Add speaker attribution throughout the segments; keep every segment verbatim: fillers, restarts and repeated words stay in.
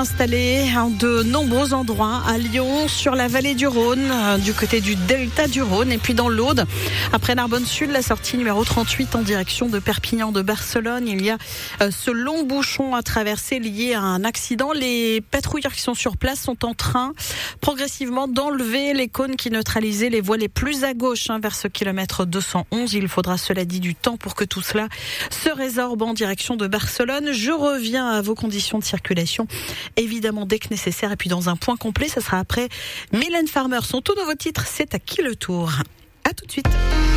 Speaker 1: installés en de nombreux endroits à Lyon, sur la vallée du Rhône, du côté du delta du Rhône et puis dans l'Aude. Après Narbonne Sud, la sortie numéro trente-huit en direction de Perpignan de Barcelone, il y a ce long bouchon à traverser lié à un accident. Les patrouilleurs qui sont sur place sont en train progressivement d'enlever les cônes qui neutralisaient les voies les plus à gauche hein, vers ce kilomètre deux cent onze. Il faudra cela dit du temps pour que tout cela se résorbe en direction de Barcelone. Je reviens à vos conditions de circulation, évidemment dès que nécessaire. Et puis dans un point complet, ça sera après Mylène Farmer. Son tout nouveau titre, c'est à qui le tour? À tout de suite.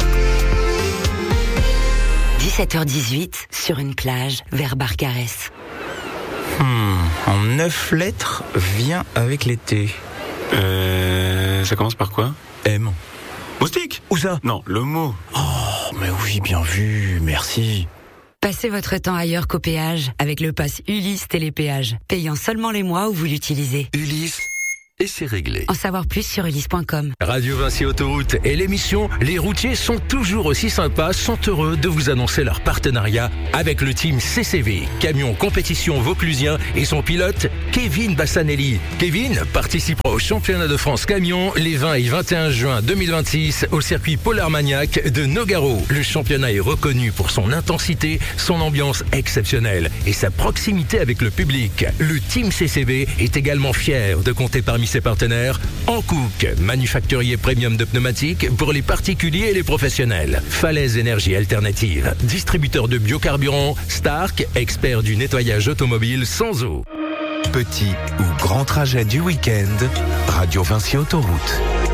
Speaker 2: dix-sept heures dix-huit, sur une plage, vers Barcarès.
Speaker 3: Hmm, en neuf lettres, vient avec l'été.
Speaker 4: Euh... Ça commence par quoi?
Speaker 3: M.
Speaker 4: Moustique?
Speaker 3: Où ça?
Speaker 4: Non, le mot.
Speaker 3: Oh, mais oui, bien vu, merci.
Speaker 2: Passez votre temps ailleurs qu'au péage avec le pass Ulysse Télépéage, payant seulement les mois où vous l'utilisez.
Speaker 5: Ulysse, et c'est réglé.
Speaker 2: En savoir plus sur ulysse point com.
Speaker 5: Radio Vinci Autoroute et l'émission Les routiers sont toujours aussi sympas sont heureux de vous annoncer leur partenariat avec le team C C V, camion compétition vauclusien et son pilote Kevin Bassanelli. Kevin participera au championnat de France camion les vingt et vingt et un juin deux mille vingt-six au circuit Polar Maniac de Nogaro. Le championnat est reconnu pour son intensité, son ambiance exceptionnelle et sa proximité avec le public. Le team C C V est également fier de compter parmi ses partenaires Hankook, manufacturier premium de pneumatiques pour les particuliers et les professionnels. Falaise Énergie Alternative, distributeur de biocarburant. Stark, expert du nettoyage automobile sans eau.
Speaker 6: Petit ou grand trajet du week-end, Radio Vinci Autoroute.